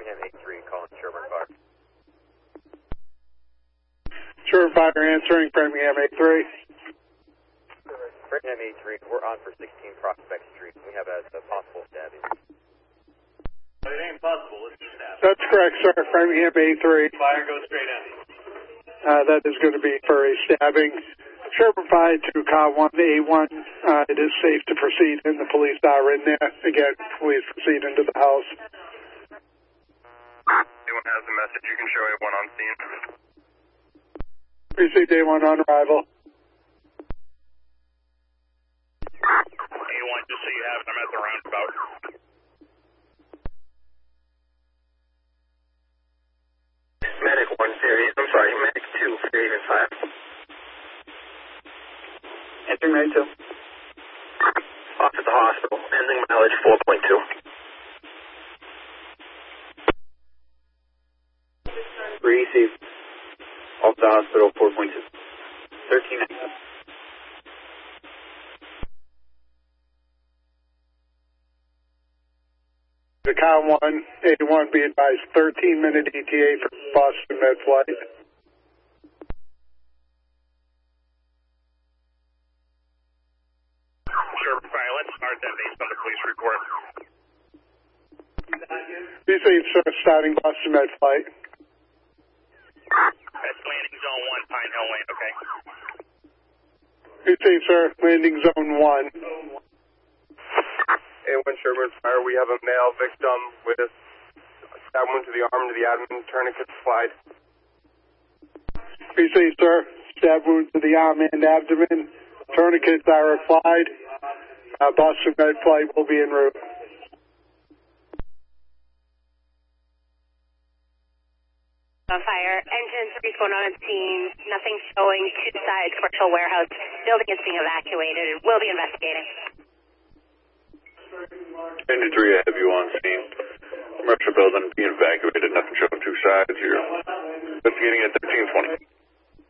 Framingham 83, calling Sherburne Fire. Sherburne Fire answering, Framingham 83. Framingham 83, we're on for 16 Prospect Street. We have a possible stabbing. It ain't possible, it's a stabbing. That's correct, sir. Framingham 83. Fire goes straight in. That is going to be for a stabbing. Sherburne Fire to car 1A1. It is safe to proceed, and the police are in there. Again, please proceed into the house. Anyone has a message, you can show A1 on scene. Received A1 on arrival. A1, just so you have it, I'm at the roundabout. Medic 1 series, I'm sorry, Medic 2 for David 5. Entering Medic 2. Off at the hospital, ending mileage 4.2. Receive. Off the hospital, 4.2. 13 exit. The car 1, A1, be advised, 13-minute ETA for Boston Med flight. Sherburne Fire, let's start that based on the police report. Received, sir, starting Boston Med flight. That's landing zone 1, Pine Hill Lane, okay? Received, sir, landing zone 1. A1 Sherburne Fire, we have a male victim with a stab wound to the arm, to the abdomen, tourniquet slide. Received, sir, stab wound to the arm and abdomen. Tourniquets are applied. Boston Med flight will be en route. Fire. Engine 3 going on scene. Nothing showing. Two sides. Commercial warehouse. Building is being evacuated. We'll be investigating. 93, I have you on scene. Commercial building being evacuated. Nothing showing two sides. You're investigating at 1320.